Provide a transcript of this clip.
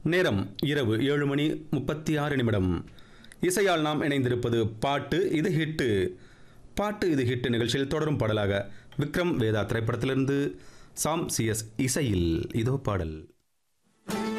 நேரம் இரவு 7:36. இசையால் நாம் இணைந்திருப்பது பாட்டு இது ஹிட்டு. பாட்டு இது ஹிட்டு நிகழ்ச்சியில் தொடரும் பாடலாக விக்ரம் வேதா திரைப்படத்திலிருந்து சாம் சிஎஸ் இசையில் இதோ பாடல்.